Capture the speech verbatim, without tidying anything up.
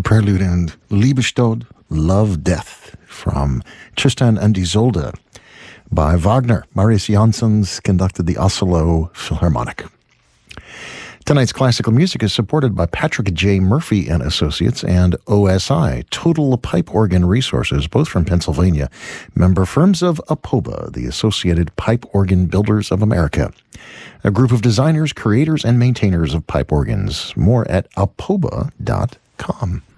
prelude and Liebestod, Love, Death, from Tristan and Isolde by Wagner. Marius Jansons conducted the Oslo Philharmonic. Tonight's classical music is supported by Patrick J. Murphy and Associates and O S I, Total Pipe Organ Resources, both from Pennsylvania. Member firms of APOBA, the Associated Pipe Organ Builders of America. A group of designers, creators, and maintainers of pipe organs. More at apoba dot com.